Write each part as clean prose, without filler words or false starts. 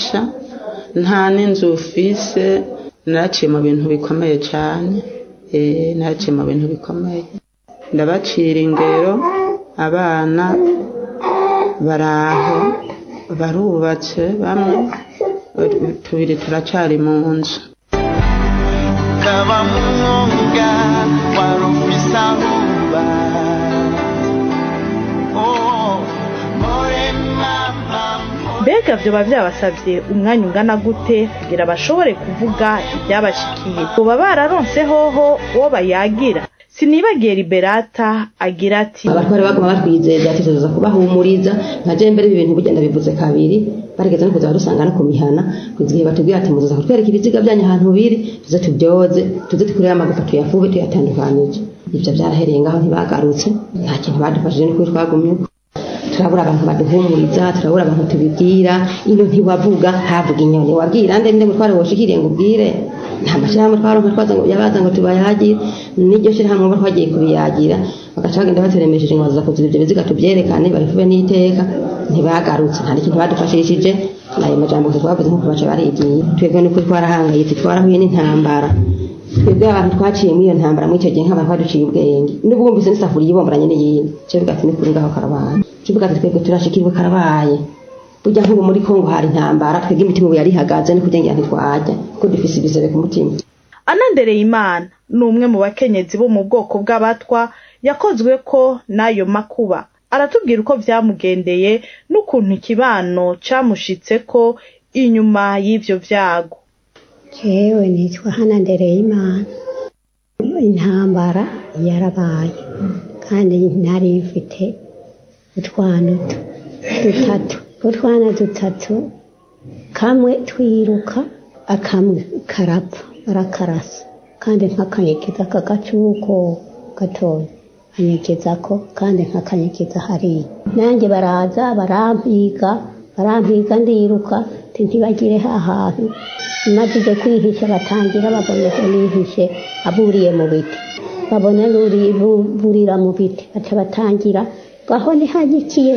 nta n'inzu ufise, naraciye mu bintu bikomeye cyane. Naraciye mu bintu bikomeye, ndabacira ingero, abana baraho barubatse, bamwe tubiri turacari mu nzu. Mbega vyoba vyabasavye umwanya ungana gute kugira bashobore kuvuga ibyabashikiye? Boba bararonse hoho uwo bayagira? Sinibagiye Liberata agira ati abatware baguma batwizeza ati tuzoza kubahumuriza, nkaje mbere ibintu bugenda bivuze kabiri, barigeze no kuza barusanga no kumihana kuzigiye batubwira ati muzoza kutwereka ibiziga byanyu ahantu biri, tuze tubyoze, tuze tukurira amagufa tuyafube tuyatandukanije. Ivyo byarahereye ngaho ntibagarutse, nta kintu badufashije, niko twagumye turabura abantu baduhumuriza, turabura abantu tubibwira. Ino ntiwavuga havuga inyoni, wabwira nde mutware woshikiriye ngo ubwire, nta mashirahamwe twaronka twaza ngo yabaza ngo tubayagire, n'iryo shirahamwe bo twagiye kubiyagira bagaca bagenda bateremesheje ngo baza kuziba ivyo biziga tuvyerekane babifube n'iteka, ntibagarutse, nta n'ikintu badufashishije. Nayo majambo twavuze nkuko baca barigiye, twebwe nuko twarahangayitse, twarahuye n'intambara, twebwe abantu twaciye muri iyo ntambara muri icyo gihe nk'abantu baduciye ubwenge, n'ubwumvise n'isafuriya ibomboranye n'iyindi, twebwe ati ni kuri ngaho karabaye, twebwe ati twebwe turashikirwe karabaye. Burya nk'ubu muri Kongo hari intambara, twebwe imitima ubu yari ihagaze no kugira ngo ntitwajya kuko dufise ibisebe ku mutima. Anandereyimana ni umwe mu bakenyezi bo mu bwoko bw'abatwa yakozwe ko n'ayo makuba. Aratubwira uko vyamugendeye n'ukuntu ikibano camushitseko inyuma y'ivyo vyago. Jewe nitwa Anandereyimana. Intambara yarabaye kandi nari mfite utwana dutatu, kamwe twiruka, akamwe karapfa barakarasa, kandi nk'akanyegeza kagacuko gatoya anyegezako, kandi nk'akanyegeza hariya. Nanjye baraza barampiga ndiruka, ntibagire ahantu maze kwihisha, batangira babona ko nihishe aburiye mu biti, babona burira mu biti, baca batangira gaho nihanyikiye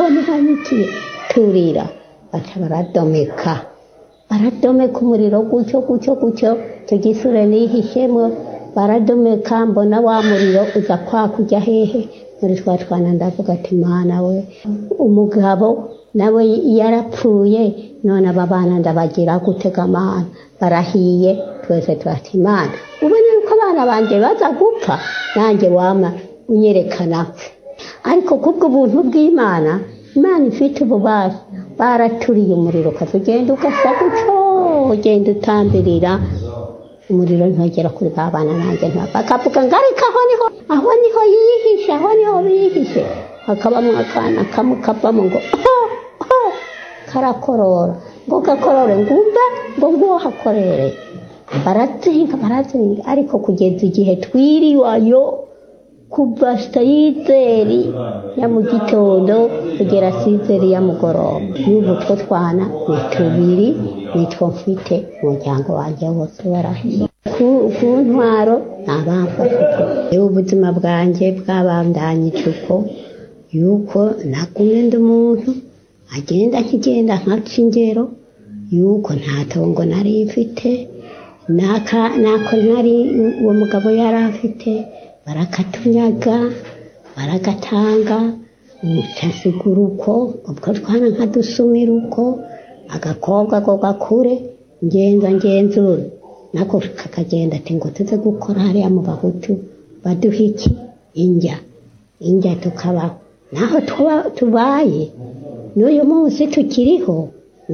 turira, baca baradomeka umuriro gutyo tugisure nihishemo, baradomeka, mbona wa muriro uza kwakujya hehe muri twana, ndavuga ati Mana we, umugabo nawe yarapfuye, none aba bana ndabagira gutega Mana, barahiye, twese turati Mana ubone uko abana banje baza gupfa, nanjye wama unyerekana pfe. Ariko kubwo buntu bw'Imana, Imana ifite ububasha, baraturiye umuriro kazugenda ugasa guco, ugenda utambirira, umuriro ntagera kuri babana, nanjye bakavuga ngo ariko aho niho yihishe, hakabamo akana kamwe kavamo ngo karakorora, ngo gakorore ngumva ngo nguwo hakorere, barazinga, ariko kugeza igihe twiriwayo kuva sayizeri ya mu gitondo kugera sayizeri ya mugoroba. N'ubu two twana ni tubiri, nitwo mfite, umuryango wanjye wose warahiye. Ku ntwaro nabamfashije, ubuzima bwanjye bwabandanyije uko yuko nagumye ndi umuntu agenda nkaca ingero, yuko nta tongo nari mfite, nako nari uwo mugabo yari afite, barakatunyaga baragatanga, umucasigura uko, ubwo twana nkadusumira uko, agakobwa ko gakure ngenzura nako kakagenda ati ngo tuze gukora hariya mu Bahutu baduha iki, injya tukabaho, naho tubaye n'uyu munsi tukiriho,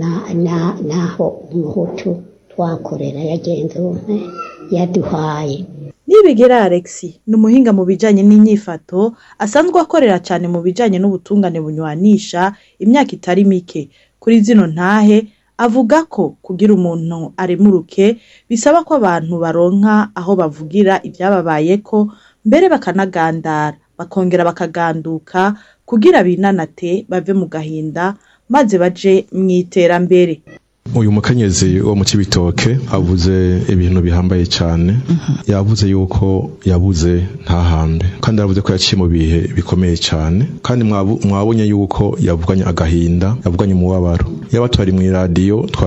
naho umuhutu twakorera yagenzuwe yaduhaye. Nibigera Alex ni umuhinga mu bijanye n'inyifato, asanzwe akorera cyane mu bijanye n'ubutungane bunywanisha imyaka itari mike. Kuri zino ntahe avuga ko kugira umuntu aremuruke bisaba ko abantu baronka aho bavugira ibyababayeko, mbere bakanagandara, bakongera bakaganduka kugira binanate bave mu gahinda maze baje mwiterambere. Uyu mukenyezi wo mu Cibitoke avuze ibintu bihambaye cyane, yavuze yuko yabuze ntahambe, kandi yavuze ko yaciye mu bihe bikomeye cyane, kandi mwabonye yuko yavuganye agahinda, yavuganye umubabaro. Yabatwari mu radio